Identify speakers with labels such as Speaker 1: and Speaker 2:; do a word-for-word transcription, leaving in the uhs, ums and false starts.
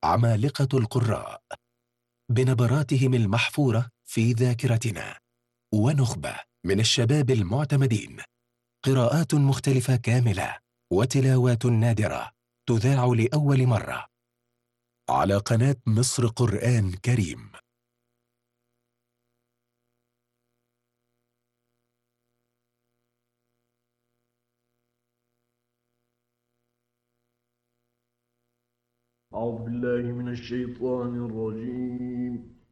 Speaker 1: عمالقة القراء بنبراتهم المحفورة في ذاكرتنا، ونخبة من الشباب المعتمدين، قراءات مختلفة كاملة وتلاوات نادرة تذاع لأول مرة على قناة مصر قرآن كريم.
Speaker 2: أعوذ بالله من الشيطان الرجيم.